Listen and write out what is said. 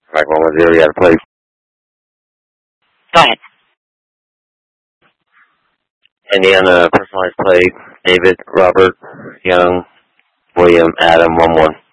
Mike 110, you got a plate. Go ahead. Indiana personalized plate, David, Robert, Young, William, Adam, 1-1.